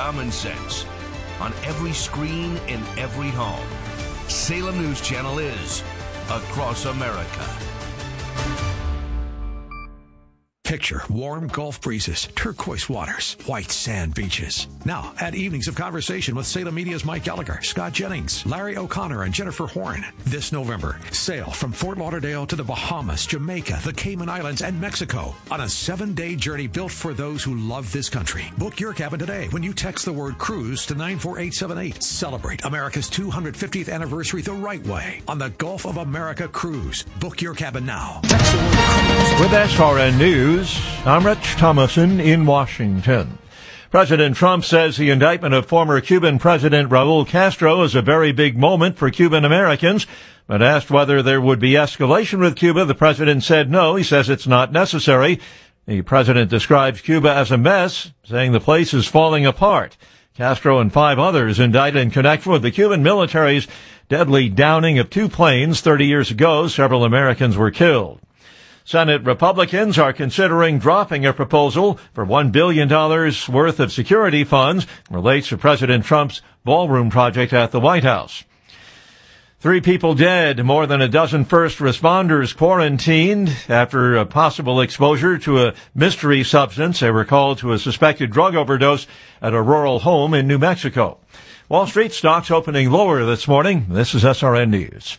common sense on every screen in every home. Salem News Channel is across America. Picture warm Gulf breezes, turquoise waters, white sand beaches. Now, add evenings of conversation with Salem Media's Mike Gallagher, Scott Jennings, Larry O'Connor, and Jennifer Horn. This November, sail from Fort Lauderdale to the Bahamas, Jamaica, the Cayman Islands, and Mexico on a 7-day journey built for those who love this country. Book your cabin today when you text the word cruise to 94878. Celebrate America's 250th anniversary the right way on the Gulf of America Cruise. Book your cabin now. Text the word cruise. With SRN News, I'm Rich Thomason in Washington. President Trump says the indictment of former Cuban President Raul Castro is a very big moment for Cuban Americans. But asked whether there would be escalation with Cuba, the president said no. He says it's not necessary. The president describes Cuba as a mess, saying the place is falling apart. Castro and 5 others indicted in connection with the Cuban military's deadly downing of 2 planes 30 years ago. Several Americans were killed. Senate Republicans are considering dropping a proposal for $1 billion worth of security funds relates to President Trump's ballroom project at the White House. 3 people dead, more than a dozen first responders quarantined after a possible exposure to a mystery substance. They were called to a suspected drug overdose at a rural home in New Mexico. Wall Street stocks opening lower this morning. This is SRN News.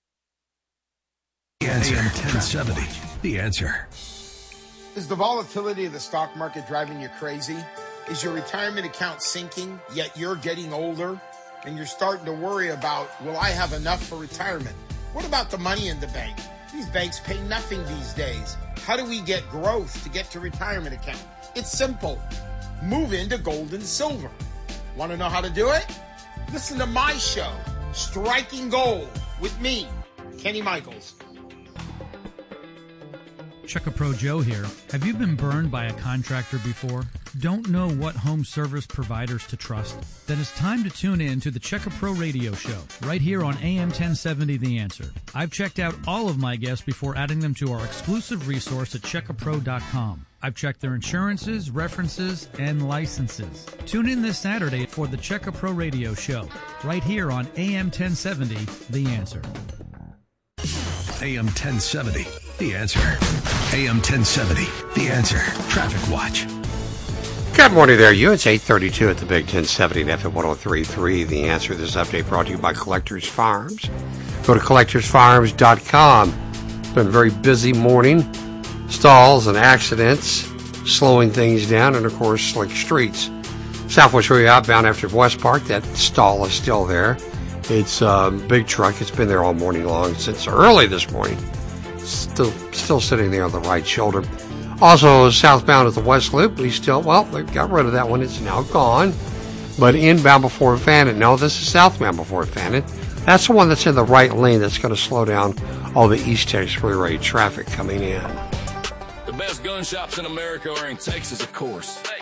AM 1070. The Answer. Is the volatility of the stock market driving you crazy? Is your retirement account sinking, yet you're getting older and you're starting to worry about, will I have enough for retirement? What about the money in the bank? These banks pay nothing these days. How do we get growth to get to retirement account? It's simple. Move into gold and silver. Want to know how to do it? Listen to my show, Striking Gold, with me, Kenny Michaels. Check-A-Pro Joe here. Have you been burned by a contractor before? Don't know what home service providers to trust? Then it's time to tune in to the Check-A-Pro radio show, right here on AM 1070 The Answer. I've checked out all of my guests before adding them to our exclusive resource at checkapro.com. I've checked their insurances, references, and licenses. Tune in this Saturday for the Check-A-Pro radio show, right here on AM 1070 The Answer. AM 1070, The Answer. AM 1070, The Answer. Traffic Watch. Good morning there, you. It's 8:32 at the Big 1070 and FM 103.3. The Answer. This update brought to you by Collectors Farms. Go to collectorsfarms.com. It's been a very busy morning. Stalls and accidents, slowing things down, and, of course, slick streets. Southwest Road outbound after West Park, that stall is still there. It's a big truck. It's been there all morning long since early this morning. Still sitting there on the right shoulder. Also, southbound at the West Loop, they've got rid of that one. It's now gone. But inbound before Fannin, no, this is southbound before Fannin. That's the one that's in the right lane that's going to slow down all the East Texas Freeway traffic coming in. The best gun shops in America are in Texas, of course.